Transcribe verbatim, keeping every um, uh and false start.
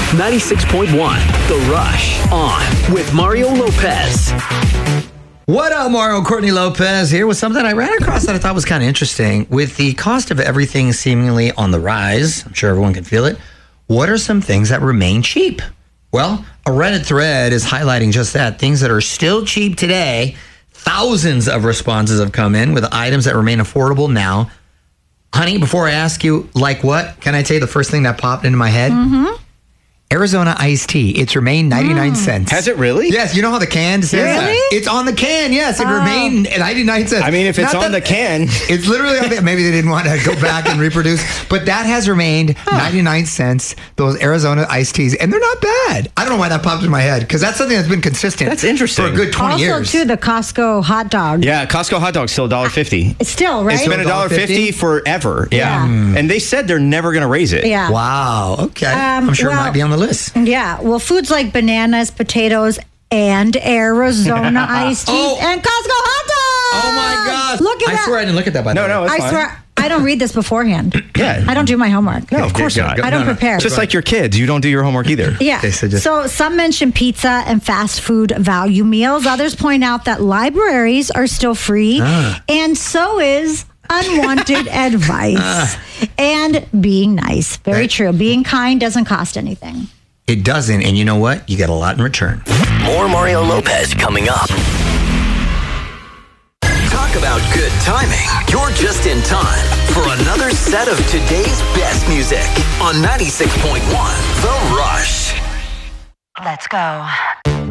ninety-six point one, The Rush, on with Mario Lopez. What up, Mario? Courtney Lopez here with something I ran across that I thought was kind of interesting. With the cost of everything seemingly on the rise, I'm sure everyone can feel it, what are some things that remain cheap? Well, a Reddit thread is highlighting just that. Things that are still cheap today. Thousands of responses have come in with items that remain affordable now. Honey, before I ask you, like what? Can I tell you the first thing that popped into my head? Mm-hmm. Arizona iced tea. It's remained ninety-nine Mm. cents. Has it really? Yes. You know how the can says Really? that? It's on the can. Yes. It Oh. remained ninety-nine cents. I mean, if it's Not on that- the can. It's literally on the, maybe they didn't want to go back and reproduce, but that has remained ninety-nine cents, those Arizona iced teas, and they're not bad. I don't know why that popped in my head, because that's something that's been consistent. That's interesting. For a good twenty Also, years. too, the Costco hot dog. Yeah, Costco hot dog's still one dollar fifty. It's still, right? It's been one dollar fifty forever. Yeah. Yeah. And they said they're never going to raise it. yeah. Wow. Okay. Um, I'm sure well- it might be on the list. Yeah. Well, foods like bananas, potatoes, and Arizona iced teas Oh. and Costco hot dogs. Oh my gosh. Look at I that. swear I didn't look at that by the No, way. no, it's I fine. swear, I don't read this beforehand. Yeah. I don't do my homework. No, of course Go- not. go- I don't no, no. prepare. Just like your kids, you don't do your homework either. Yeah. Okay, so just- so some mention pizza and fast food value meals. Others point out that libraries are still free, Ah. and so is unwanted advice and being nice. Very Right. true. Being kind doesn't cost anything. It doesn't, and you know what? You get a lot in return. More Mario Lopez coming up. Talk about good timing. You're just in time for another set of today's best music on ninety-six point one, The Rush. Let's go.